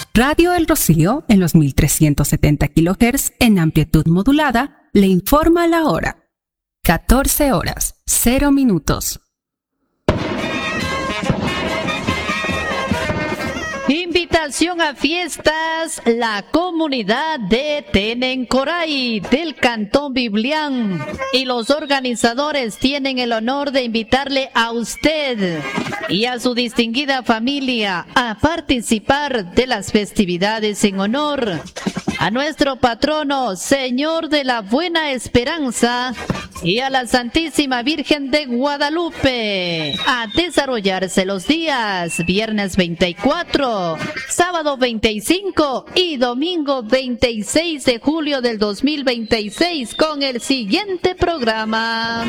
Radio El Rocío, en los 1370 kHz en amplitud modulada, le informa la hora. 14 horas, 0 minutos. Invitación a fiestas, la comunidad de Tenencoray del Cantón Biblián y los organizadores tienen el honor de invitarle a usted y a su distinguida familia a participar de las festividades en honor a nuestro patrono, Señor de la Buena Esperanza, y a la Santísima Virgen de Guadalupe, a desarrollarse los días viernes 24, sábado 25 y domingo 26 de julio del 2026 con el siguiente programa.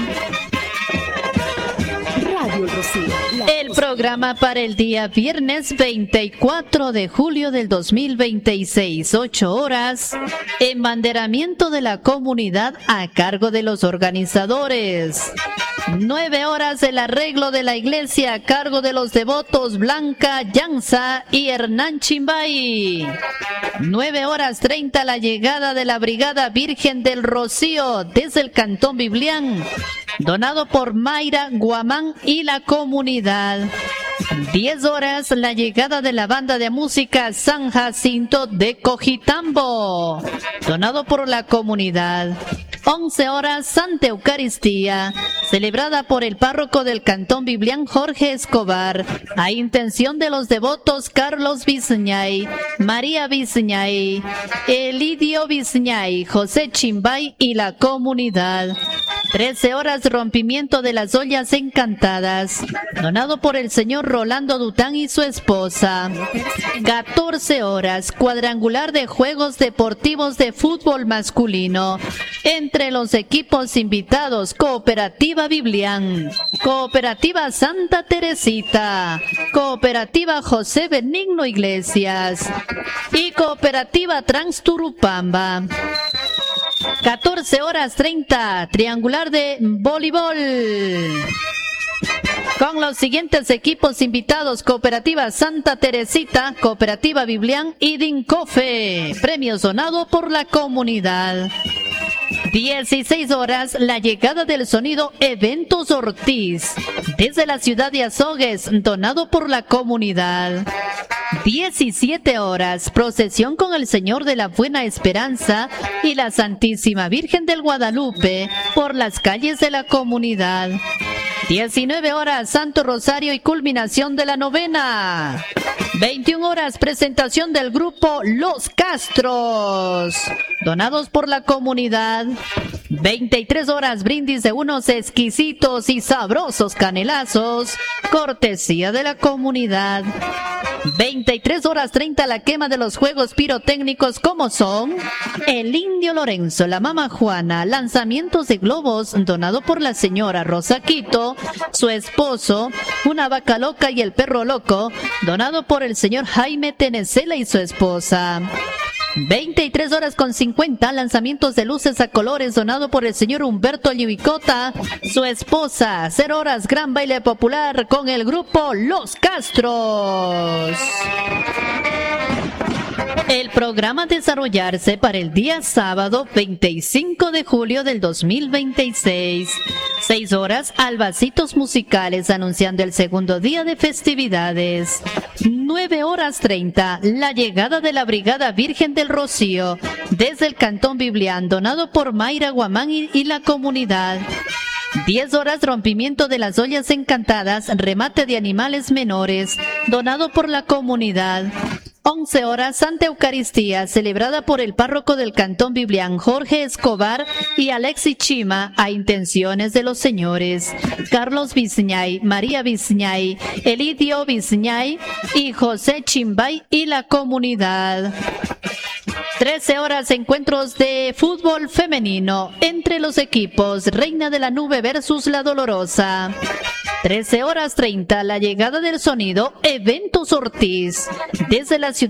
Radio El Rocío. El programa para el día viernes 24 de julio del 2026, 8 horas, embanderamiento de la comunidad a cargo de los organizadores. 9 horas, el arreglo de la iglesia a cargo de los devotos Blanca Llanza y Hernán Chimbay. 9 horas 30, la llegada de la Brigada Virgen del Rocío desde el Cantón Biblián, donado por Mayra Guamán y la comunidad. 10 horas, la llegada de la banda de música San Jacinto de Cojitambo, donado por la comunidad. 11 horas, Santa Eucaristía, celebrada por el párroco del Cantón Biblián, Jorge Escobar, a intención de los devotos Carlos Viñay, María Viñay, Elidio Viñay, José Chimbay y la comunidad. 13 horas, rompimiento de las ollas encantadas, donado por el señor Rolando Dután y su esposa. 14 horas, cuadrangular de juegos deportivos de fútbol masculino, entre los equipos invitados, Cooperativa Biblián, Cooperativa Santa Teresita, Cooperativa José Benigno Iglesias y Cooperativa Transturupamba. 14 horas 30, triangular de voleibol, con los siguientes equipos invitados: Cooperativa Santa Teresita, Cooperativa Biblián y Dincofe. Premios donado por la comunidad. 16 horas, la llegada del sonido Eventos Ortiz desde la ciudad de Azogues, donado por la comunidad. 17 horas, procesión con el Señor de la Buena Esperanza y la Santísima Virgen del Guadalupe por las calles de la comunidad. 19 horas, Santo Rosario y culminación de la novena. 21 horas, presentación del grupo Los Castros, donados por la comunidad. 23 horas, brindis de unos exquisitos y sabrosos canelazos, cortesía de la comunidad. 23 horas 30, la quema de los juegos pirotécnicos como son el Indio Lorenzo, la Mama Juana, lanzamientos de globos, donado por la señora Rosa Quito, su esposo, una vaca loca y el perro loco, donado por el señor Jaime Tenecela y su esposa. 23 horas con 50, lanzamientos de luces a colores, donado por el señor Humberto Llibicota, su esposa. 0 horas, gran baile popular con el grupo Los Castros. El programa a desarrollarse para el día sábado 25 de julio del 2026. 6 horas, albacitos musicales anunciando el segundo día de festividades. 9 horas 30, la llegada de la Brigada Virgen del Rocío desde el Cantón Biblián, donado por Mayra Guamán y la comunidad. 10 horas, rompimiento de las ollas encantadas, remate de animales menores, donado por la comunidad. 11 horas, Santa Eucaristía, celebrada por el párroco del Cantón Biblián, Jorge Escobar y Alexis Chima, a intenciones de los señores Carlos Viñay, María Viñay, Elidio Viñay y José Chimbay y la comunidad. 13 horas, encuentros de fútbol femenino entre los equipos Reina de la Nube versus La Dolorosa. 13 horas 30, la llegada del sonido Eventos Ortiz desde la ciudad